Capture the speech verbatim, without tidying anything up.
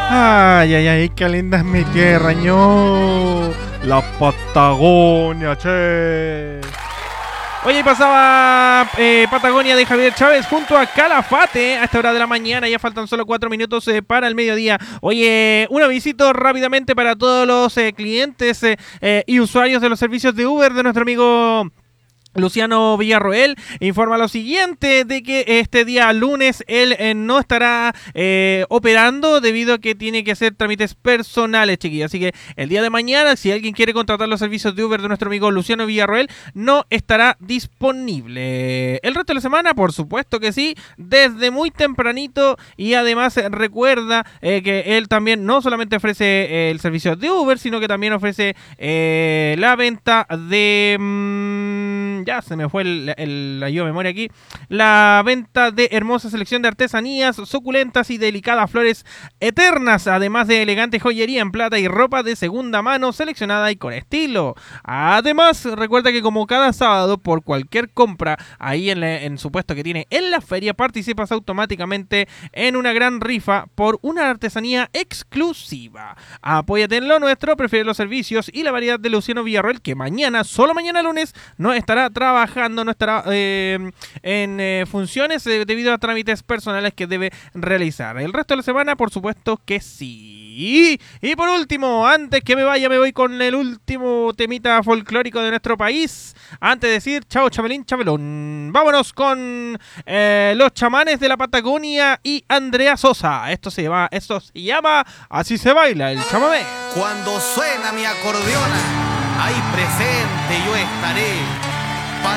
Ay, ay, ay, qué linda es mi tierra, ño. La Patagonia, che. Oye, pasaba eh, Patagonia de Javier Chávez junto a Calafate a esta hora de la mañana. Ya faltan solo cuatro minutos eh, para el mediodía. Oye, un avisito rápidamente para todos los eh, clientes eh, eh, y usuarios de los servicios de Uber de nuestro amigo Luciano Villarroel. Informa lo siguiente, de que este día lunes él eh, no estará eh, operando debido a que tiene que hacer trámites personales, chiquillos. Así que el día de mañana, si alguien quiere contratar los servicios de Uber de nuestro amigo Luciano Villarroel, no estará disponible. El resto de la semana, por supuesto que sí, desde muy tempranito. Y además eh, recuerda eh, que él también no solamente ofrece eh, el servicio de Uber, sino que también ofrece eh, la venta de... Mmm, ya se me fue el, el, la yo memoria aquí. La venta de hermosa selección de artesanías, suculentas y delicadas flores eternas, además de elegante joyería en plata y ropa de segunda mano seleccionada y con estilo. Además, recuerda que como cada sábado, por cualquier compra ahí en, la, en su puesto que tiene en la feria, participas automáticamente en una gran rifa por una artesanía exclusiva. Apóyate en lo nuestro, prefiere los servicios y la variedad de Luciano Villarroel, que mañana, solo mañana lunes, no estará trabajando, no estará eh, en eh, funciones eh, debido a trámites personales que debe realizar. El resto de la semana, por supuesto que sí. Y por último, antes que me vaya, me voy con el último temita folclórico de nuestro país. Antes de decir chao, chamelín, chamelón. Vámonos con eh, los chamanes de la Patagonia y Andrea Sosa. Esto se llama, esto se llama Así se baila el chamamé. Cuando suena mi acordeona, ahí presente yo estaré.